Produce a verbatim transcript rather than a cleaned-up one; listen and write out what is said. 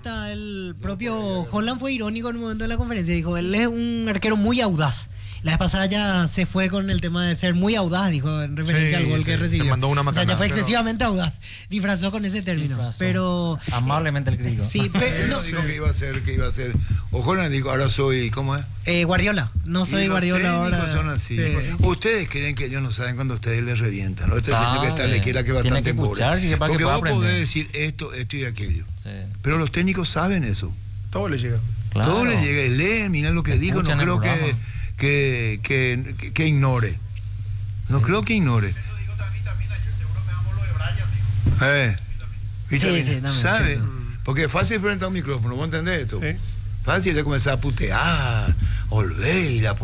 hasta el propio Holland fue irónico en un momento de la conferencia. Dijo, él es un arquero muy audaz. La vez pasada ya se fue con el tema de ser muy audaz, dijo, en referencia Sí, al gol que sí, recibió. te mandó una O sea, ya macanada, fue pero- excesivamente audaz. Disfrazó con ese término. Disfrazó. Pero... Amablemente el crítico. Sí, pero... Él no, no dijo que iba a ser, que iba a ser. O Holland dijo, ahora soy, ¿cómo es? eh, Guardiola. No soy Y los Guardiola técnicos ahora. son así. Sí. Ustedes creen que ellos no saben cuando ustedes les revientan, ¿no? Este señor que está Sabe. le quiera que Tiene bastante que en bola. escuchar, si es para que Porque pueda vos podés aprender. decir esto, esto y aquello. Sí, Pero los técnicos saben eso. Todo le llega. claro. Todo le llega y leen, miren lo que digo, no Escuchan el creo que, programa. que, que, que, que ignore. No Sí. creo que ignore. Eso dijo también, también ayer, seguro me damos lo de Brian, dijo. Eh, Sí, ¿viste? sí, también, ¿Sabe? cierto. Porque es fácil frente a un micrófono, ¿vos entendés esto? Sí. Fácil de comenzar a putear, Olveira,